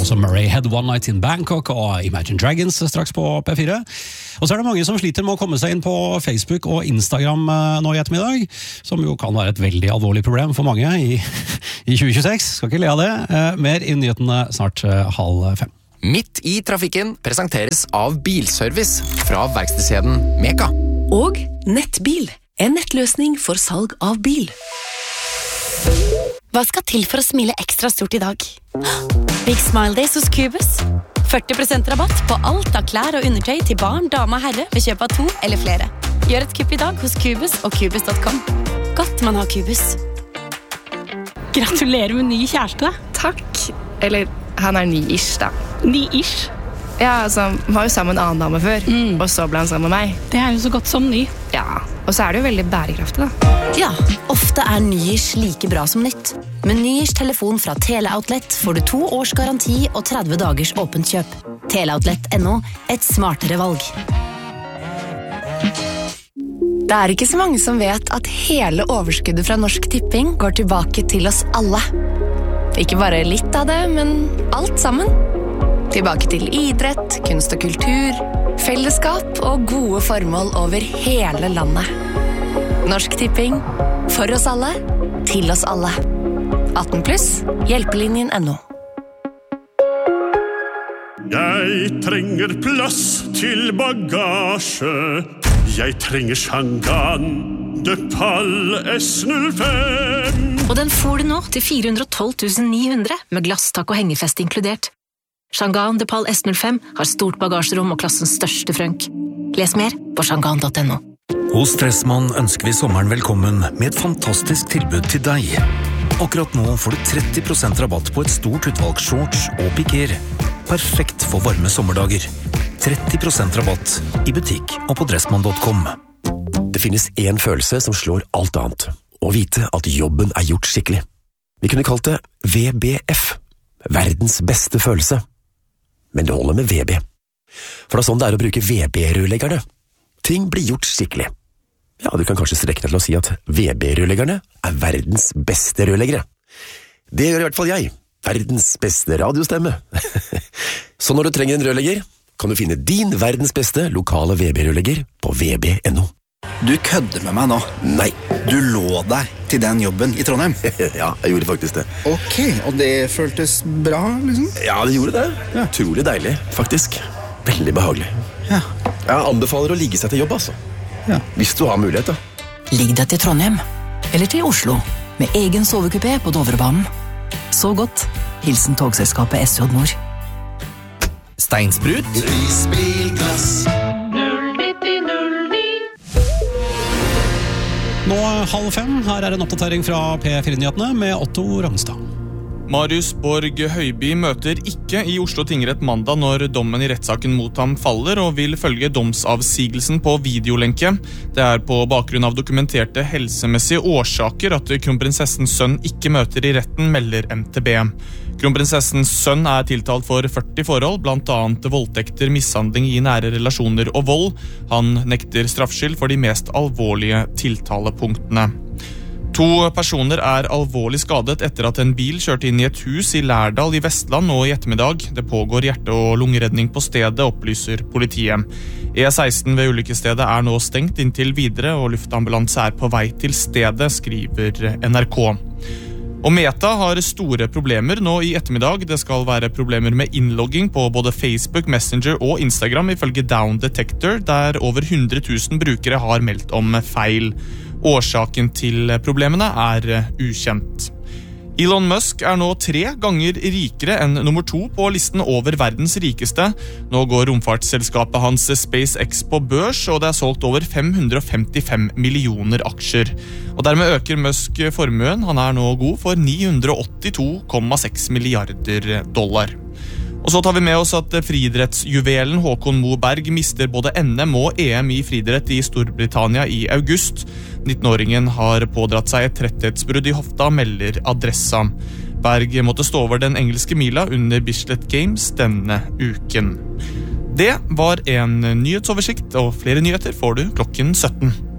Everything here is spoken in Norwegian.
også Murray Head One Night in Bangkok og Imagine Dragons straks på P4. Og så det mange som sliter med å komme seg inn på Facebook og Instagram nå i ettermiddag, som jo kan være et veldig alvorlig problem for mange i 2026. Skal ikke le av det. Mer i nyhetene snart 4:30. Midt i trafikken presenteres av Bilservice fra verkstedskjeden Meka. Og Nettbil, en nettløsning for salg av bil. Hva skal til for å smile ekstra stort i dag? Big Smile Days hos Cubus. 40% rabatt på alt av klær og undertøy til barn, dame og herre ved kjøp av 2 eller flere. Gjør et kupp i dag hos Cubus og Cubus.com. Godt man har Cubus. Gratulerer med ny kjæreste. Takk. Eller, han ny-ish da. Ny-ish? Ja, altså, han var jo sammen med en annen dame før, og så ble han sammen med meg. Det jo så godt som ny. Ja, og så det jo veldig bærekraftig da. Ja, ofte ny-ish like bra som nytt. Med ny-ish telefon fra Teleoutlet får du 2 års garanti og 30 dagers åpent kjøp. Teleoutlet.no, et smartere valg. Det ikke så mange som vet at hele overskuddet fra Norsk Tipping går tilbake til oss alle. Ikke bare litt av det, men alt sammen. Tilbake til idrett, kunst og kultur, fellesskap og gode formål over hele landet. Norsk Tipping, for oss alle, til oss alle. 18+, hjelpelinjen.no. Jeg trenger plass til bagasje. Jeg trenger Shangan de Pal S05. Og den får du nå til 412 900 med glasstak og hengefest inkludert. Shangan de Pal S05 har stort bagasjerom og klassens største frønk. Les mer på shangan.no. Hos Dressmann ønsker vi sommeren velkommen med et fantastisk tilbud til deg. Akkurat nå får du 30% rabatt på et stort utvalg shorts og piker. Perfekt for varme sommerdager. 30% rabatt i butikk og på dressmann.com. Det finnes en følelse som slår alt annet. Å vite at jobben gjort skikkelig. Vi kunne kalt det VBF. Verdens beste følelse. Men det holder med VB. For det sånn det å bruke VB-rørleggerne. Ting blir gjort skikkelig. Ja, du kan kanskje strekke deg til å si at VB-rørleggerne verdens beste rørleggere. Det gjør i hvert fall jeg. Verdens beste radiostemme. Så når du trenger en rørlegger, kan du finne din verdens beste lokale VB-rørlegger på vb.no. Du kødder med meg nå. Nei. Du lå deg til den jobben i Trondheim. Ja, jeg gjorde faktisk det. Ok, og det føltes bra, liksom? Ja, det gjorde det. Ja. Utrolig deilig, faktisk. Veldig behagelig. Ja. Jeg anbefaler å ligge seg til jobb, altså. Ja. Hvis du har mulighet, da. Ligg deg til Trondheim, eller til Oslo, med egen sovekupé på Dovrebanen. Så godt. Hilsen togselskapet SJ Nord. Steinsprut. Prisbilglass. Nå 4:30, her en oppdatering fra P4-nyhetene med Otto Rangstad. Marius Borg Høiby møter ikke i Oslo tingrett mandag når dommen i rettssaken mot ham faller, og vil følge domsavsigelsen på videolenke. Det på bakgrunn av dokumenterte helsemessige årsaker at kronprinsessens sønn ikke møter i retten, melder NTB. Kronprinsessens sønn tiltalt for 40 forhold, blant annet voldtekter, mishandling i nære relasjoner og vold. Han nekter straffskyld for de mest alvorlige tiltalepunktene. 2 personer alvorlig skadet etter at en bil kjørte inn i et hus i Lærdal i Vestland nå i ettermiddag. Det pågår hjerte- og lungeredning på stedet, opplyser politiet. E16 ved ulykkesstedet nå stengt inntil videre, og luftambulanse på vei til stedet, skriver NRK. Og Meta har store problemer nå i ettermiddag. Det skal være problemer med innlogging på både Facebook, Messenger og Instagram, ifølge Down Detector, der over 100 000 brukere har meldt om feil. Årsaken til problemene ukjent. Elon Musk nå 3 ganger rikere enn nummer 2 på listen over verdens rikeste. Nå går romfartsselskapet hans SpaceX på børs, og det solgt over 555 millioner aksjer. Og dermed øker Musk formuen. Han nå god for 982,6 milliarder dollar. Og så tar vi med oss at friidrettsjuvelen Håkon Moberg mister både NM og EM i friidrett i Storbritannia i august. 19-åringen har pådratt seg et tretthetsbrudd i hofta, melder Adressa. Berg måtte stå over den engelske mila under Bislett Games denne uken. Det var en nyhetsoversikt, og flere nyheter får du klokken 17.